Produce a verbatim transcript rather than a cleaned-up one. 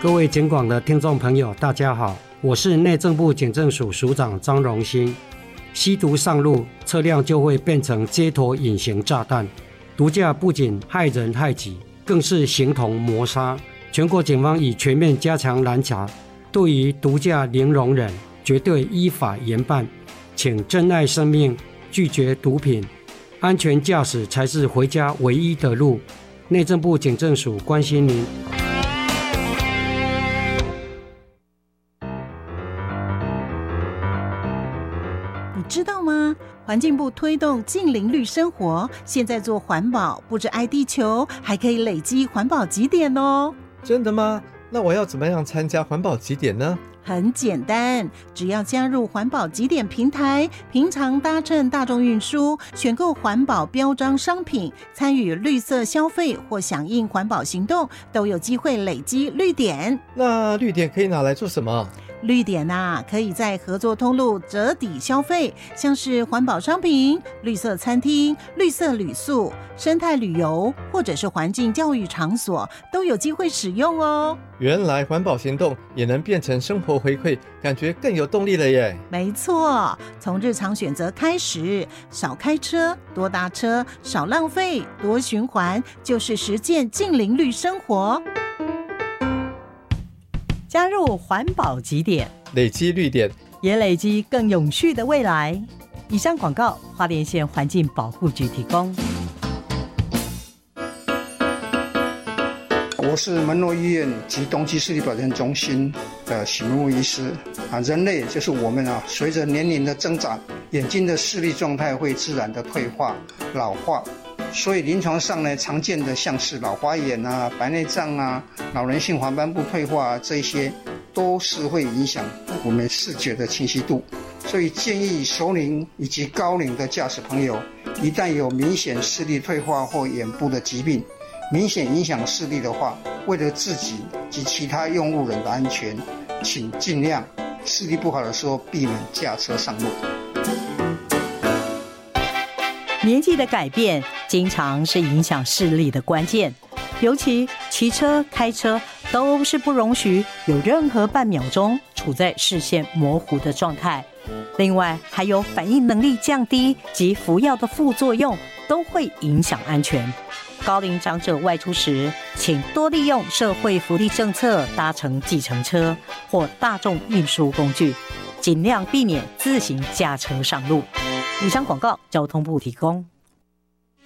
各位警广的听众朋友大家好，我是内政部警政署署长张荣兴。吸毒上路，车辆就会变成街头隐形炸弹。毒驾不仅害人害己，更是形同谋杀。全国警方已全面加强拦查，对于毒驾零容忍，绝对依法严办。请珍爱生命，拒绝毒品，安全驾驶才是回家唯一的路。内政部警政署关心您。 你知道吗？环境部推动净零绿生活，现在做环保不止爱地球，还可以累积环保集点哦。 真的吗？那我要怎么样参加环保集点呢？ 很简单，只要加入环保集点平台，平常搭乘大众运输，选购环保标章商品，参与绿色消费或响应环保行动，都有机会累积绿点。 那绿点可以拿来做什么？ 绿点啊，可以在合作通路折抵消费，像是环保商品、绿色餐厅、绿色旅宿、生态旅游，或者是环境教育场所，都有机会使用哦。 原来环保行动也能变成生活回馈，感觉更有动力了耶。 没错，从日常选择开始，少开车，多搭车，少浪费，多循环，就是实践净零绿生活。 加入环保集点， 累积绿点， 也累积更永续的未来。以上广告，花莲县环境保护局提供。 我是门诺医院及东基视力保健中心的许明武医师啊。人类就是我们啊，随着年龄的增长，眼睛的视力状态会自然的退化、老化。所以临床上呢，常见的像是老花眼啊、白内障啊、老年性黄斑部退化啊，这些都是会影响我们视觉的清晰度。所以建议熟龄以及高龄的驾驶朋友，一旦有明显视力退化或眼部的疾病，明显影响视力的话，为了自己及其他用路人的安全，请尽量视力不好的时候避免驾车上路。 年纪的改变经常是影响视力的关键，尤其骑车、开车都是不容许有任何半秒钟处在视线模糊的状态。另外，还有反应能力降低及服药的副作用，都会影响安全。高龄长者外出时，请多利用社会福利政策搭乘计程车或大众运输工具，尽量避免自行驾车上路。以上广告，交通部提供。